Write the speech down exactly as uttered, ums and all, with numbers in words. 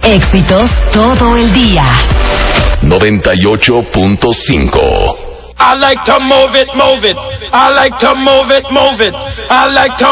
Éxitos todo el día. noventa y ocho punto cinco. I like to move it, move it. I like to move it, move it. I like to